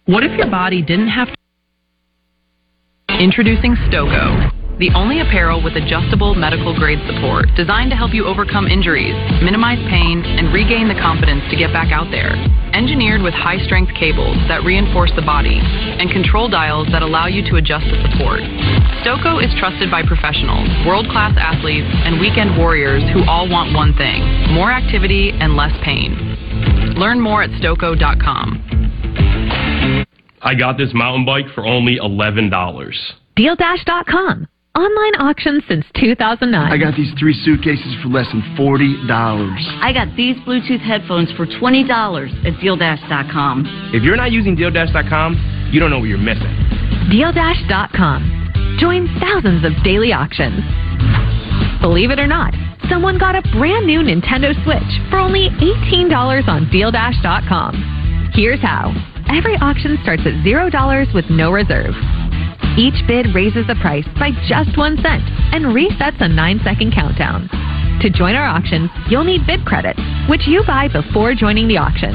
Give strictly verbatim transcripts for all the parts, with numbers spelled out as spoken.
What if your body didn't have to... Introducing Stoco, the only apparel with adjustable medical-grade support designed to help you overcome injuries, minimize pain, and regain the confidence to get back out there. Engineered with high-strength cables that reinforce the body and control dials that allow you to adjust the support. Stoco is trusted by professionals, world-class athletes, and weekend warriors who all want one thing: more activity and less pain. Learn more at stoco dot com. I got this mountain bike for only eleven dollars. deal dash dot com. Online auction since two thousand nine. I got these three suitcases for less than forty dollars. I got these Bluetooth headphones for twenty dollars at deal dash dot com. If you're not using deal dash dot com, you don't know what you're missing. deal dash dot com. Join thousands of daily auctions. Believe it or not, someone got a brand new Nintendo Switch for only eighteen dollars on deal dash dot com. Here's how. Every auction starts at zero dollars with no reserve. Each bid raises the price by just one cent and resets a nine-second countdown. To join our auctions, you'll need bid credits, which you buy before joining the auction.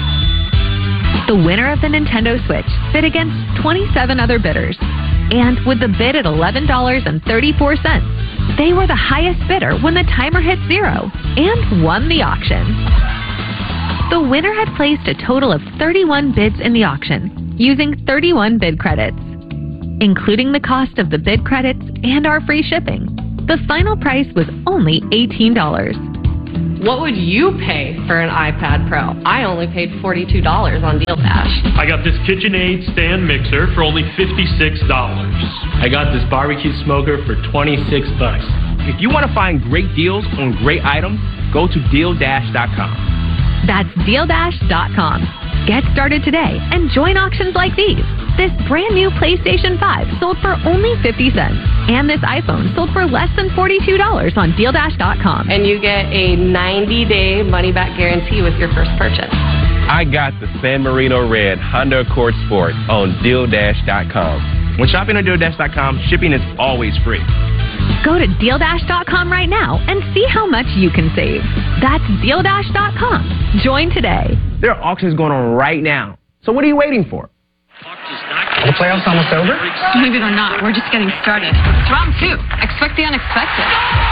The winner of the Nintendo Switch bid against twenty-seven other bidders. And with the bid at eleven dollars and thirty-four cents, they were the highest bidder when the timer hit zero and won the auction. The winner had placed a total of thirty-one bids in the auction, using thirty-one bid credits. Including the cost of the bid credits and our free shipping, the final price was only eighteen dollars. What would you pay for an iPad Pro? I only paid forty-two dollars on DealDash. I got this KitchenAid stand mixer for only fifty-six dollars. I got this barbecue smoker for twenty-six bucks. If you want to find great deals on great items, go to deal dash dot com. That's deal dash dot com. Get started today and join auctions like these. This brand new PlayStation five sold for only fifty cents. And this iPhone sold for less than forty-two dollars on deal dash dot com. And you get a ninety-day money-back guarantee with your first purchase. I got the San Marino Red Honda Accord Sport on deal dash dot com. When shopping on deal dash dot com, shipping is always free. Go to deal dash dot com right now and see how much you can save. That's deal dash dot com. Join today. There are auctions going on right now. So what are you waiting for? The playoffs almost over? Believe it or not, we're just getting started. It's round two. Expect the unexpected.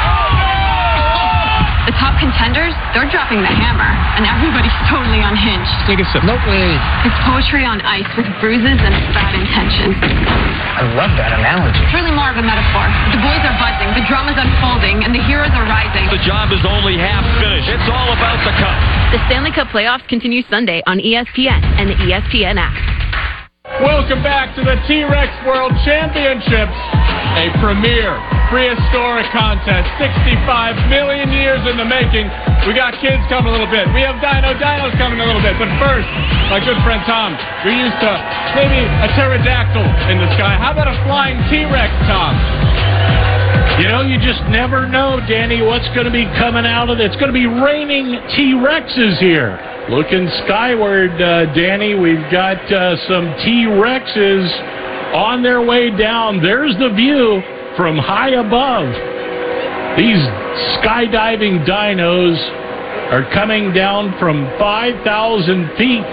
The top contenders, they're dropping the hammer, and everybody's totally unhinged. Take a sip. No way. It's poetry on ice with bruises and bad intentions. I love that analogy. It's really more of a metaphor. The boys are buzzing, the drama's unfolding, and the heroes are rising. The job is only half finished. It's all about the cup. The Stanley Cup playoffs continue Sunday on E S P N and the E S P N app. Welcome back to the T-Rex World Championships, a premier prehistoric contest, sixty-five million years in the making. We got kids coming a little bit. We have Dino Dinos coming a little bit. But first, my good friend Tom, you're used to maybe a pterodactyl in the sky. How about a flying T-Rex, Tom? You know, you just never know, Danny, what's going to be coming out of it. It's going to be raining T-Rexes here. Looking skyward, uh, Danny, we've got uh, some T-Rexes on their way down. There's the view from high above. These skydiving dinos are coming down from five thousand feet.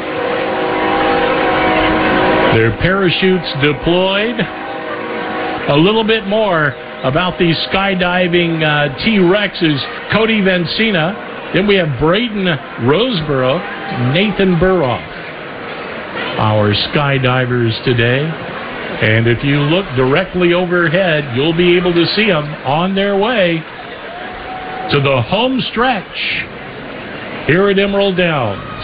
Their parachutes deployed. A little bit more about these skydiving uh, T-Rexes. Cody Vencina. Then we have Braden Roseborough, Nathan Burroff, our skydivers today. And if you look directly overhead, you'll be able to see them on their way to the home stretch here at Emerald Downs.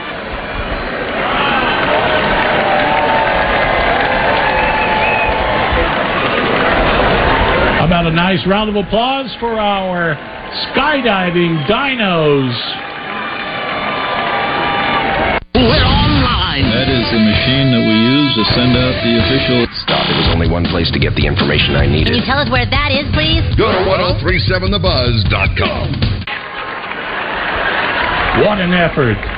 How about a nice round of applause for our skydiving dinos? We're online. That is the machine that we use to send out the official stop. There was only one place to get the information I needed. Can you tell us where that is, please? Go to ten thirty-seven the buzz dot com. What an effort.